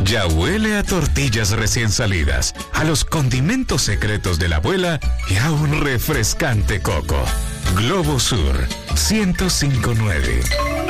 Ya huele a tortillas recién salidas, a los condimentos secretos de la abuela y a un refrescante coco. Globo Sur 105.9.